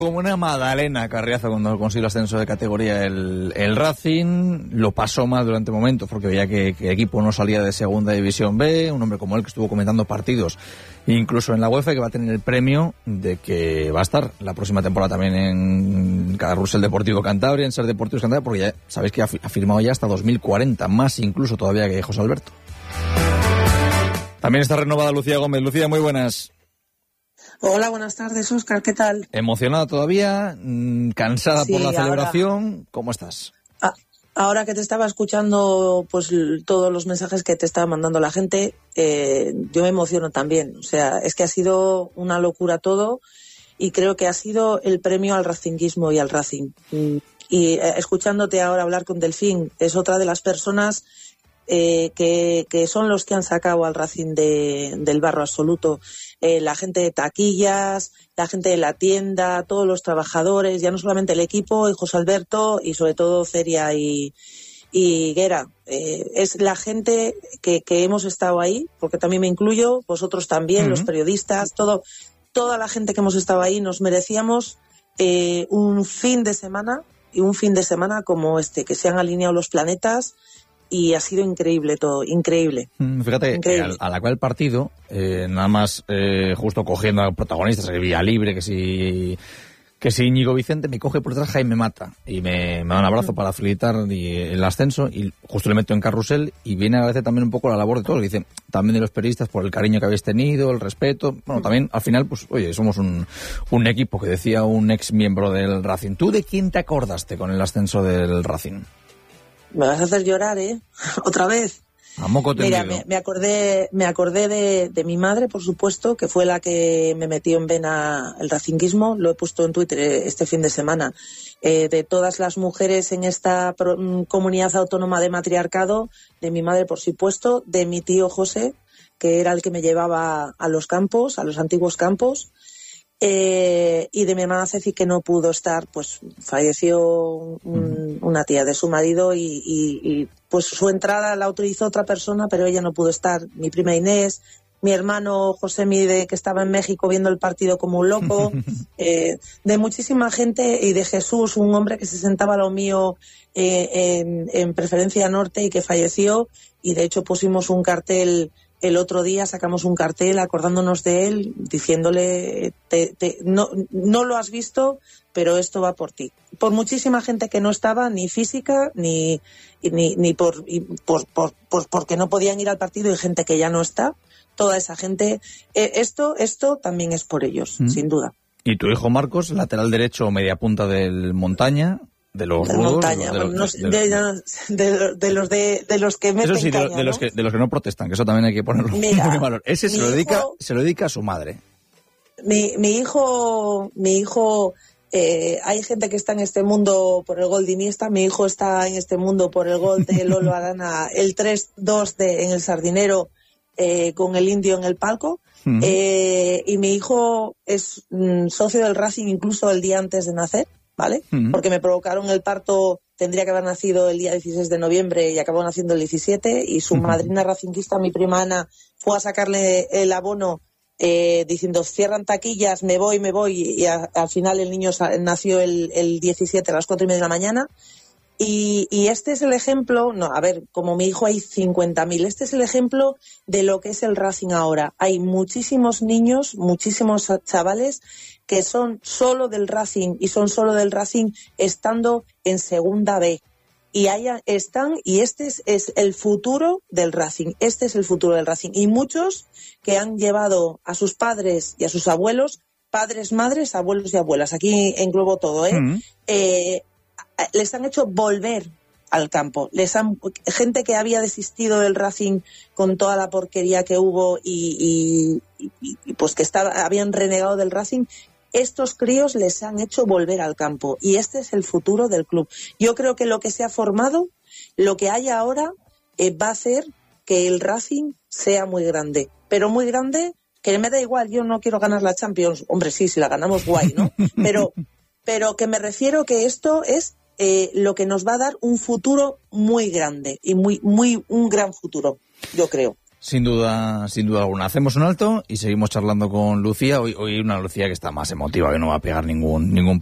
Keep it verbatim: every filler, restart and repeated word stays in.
Como una magdalena Carriazo cuando consiguió el ascenso de categoría el, el Racing, lo pasó mal durante momentos porque veía que, que el equipo no salía de segunda división B, un hombre como él que estuvo comentando partidos incluso en la UEFA, que va a tener el premio de que va a estar la próxima temporada también en Carrusel Deportivo Cantabria, en Ser Deportivos Cantabria, porque ya sabéis que ha, ha firmado ya hasta dos mil cuarenta, más incluso todavía que José Alberto. También está renovada Lucía Gómez. Lucía, muy buenas. Hola, buenas tardes, Óscar, ¿qué tal? ¿Emocionada todavía? ¿Cansada sí, por la celebración? Ahora, ¿cómo estás? A, ahora que te estaba escuchando pues todos los mensajes que te estaba mandando la gente, eh, yo me emociono también. O sea, es que ha sido una locura todo y creo que ha sido el premio al racinguismo y al Racing. Y eh, escuchándote ahora hablar con Delfín, es otra de las personas eh, que, que son los que han sacado al Racing de, del barro absoluto. Eh, la gente de taquillas, la gente de la tienda, todos los trabajadores, ya no solamente el equipo, y José Alberto, y sobre todo Ceria y, y Guera. Eh, es la gente que, que hemos estado ahí, porque también me incluyo, vosotros también, uh-huh. los periodistas, todo, toda la gente que hemos estado ahí, nos merecíamos eh, un fin de semana, y un fin de semana como este, que se han alineado los planetas. Y ha sido increíble todo, increíble. Fíjate, increíble. Al, al acabar el partido, eh, nada más eh, justo cogiendo a protagonistas, que Vía Libre, que si que si Íñigo Vicente, me coge por detrás Jaime Mata y me, me da un abrazo para felicitar el ascenso y justo le meto en carrusel y viene a agradecer también un poco la labor de todos, dice, también de los periodistas por el cariño que habéis tenido, el respeto. Bueno, también al final, pues oye, somos un, un equipo que decía un ex miembro del Racing. ¿Tú de quién te acordaste con el ascenso del Racing? Me vas a hacer llorar, ¿eh? Otra vez. A moco tendido. Mira, me, me acordé, me acordé de, de mi madre, por supuesto, que fue la que me metió en vena el racinguismo. Lo he puesto en Twitter este fin de semana. Eh, de todas las mujeres en esta pro, comunidad autónoma de matriarcado, de mi madre, por supuesto, de mi tío José, que era el que me llevaba a los campos, a los antiguos campos. Eh, y de mi hermana Ceci, que no pudo estar, pues falleció un, una tía de su marido y, y, y pues su entrada la autorizó otra persona, pero ella no pudo estar. Mi prima Inés, mi hermano José Mide, que estaba en México viendo el partido como un loco, eh, de muchísima gente, y de Jesús, un hombre que se sentaba a lo mío eh, en, en Preferencia Norte y que falleció, y de hecho pusimos un cartel. El otro día sacamos un cartel acordándonos de él, diciéndole, te, te, no, no lo has visto, pero esto va por ti. Por muchísima gente que no estaba, ni física, ni, ni, ni por, y por, por, por, porque no podían ir al partido, y gente que ya no está. Toda esa gente, eh, esto, esto también es por ellos, mm. sin duda. ¿Y tu hijo Marcos, lateral derecho o media punta del Montaña? De los de rudos, montaña, de los, bueno, no, de, de, de, de los de, de los que meten eso sí, caña, de, de ¿no? los que de los que no protestan, que eso también hay que ponerlo en valor. Ese se lo dedica, hijo, se lo dedica a su madre. Mi, mi hijo, mi hijo, eh, hay gente que está en este mundo por el gol de Iniesta, mi hijo está en este mundo por el gol de Lolo Arana, el tres dos de en el Sardinero, eh, con el Indio en el palco. Uh-huh. eh, y mi hijo es mm, socio del Racing incluso el día antes de nacer. ¿Vale? Uh-huh. Porque me provocaron el parto, tendría que haber nacido el día dieciséis de noviembre y acabó naciendo el diecisiete, y su uh-huh. madrina racinguista, mi prima Ana, fue a sacarle el abono eh, diciendo cierran taquillas, me voy, me voy, y a, al final el niño nació el, el diecisiete a las cuatro y media de la mañana. Y, y este es el ejemplo, no, a ver, como mi hijo hay cincuenta mil, este es el ejemplo de lo que es el Racing ahora. Hay muchísimos niños, muchísimos chavales que son solo del Racing y son solo del Racing estando en segunda B. Y allá están, y este es, es el futuro del Racing, este es el futuro del Racing. Y muchos que han llevado a sus padres y a sus abuelos, padres, madres, abuelos y abuelas, aquí englobo todo, ¿eh? Uh-huh. eh les han hecho volver al campo. Les han, gente que había desistido del Racing con toda la porquería que hubo y, y, y, y pues que estaba, habían renegado del Racing, estos críos les han hecho volver al campo, y este es el futuro del club. Yo creo que lo que se ha formado, lo que hay ahora, eh, va a hacer que el Racing sea muy grande, pero muy grande, que me da igual, yo no quiero ganar la Champions, hombre sí, si la ganamos guay, ¿no? Pero, pero que me refiero que esto es Eh, lo que nos va a dar un futuro muy grande y muy muy un gran futuro, yo creo. Sin duda, sin duda alguna. Hacemos un alto y seguimos charlando con Lucía. Hoy, hoy una Lucía que está más emotiva, que no va a pegar ningún, ningún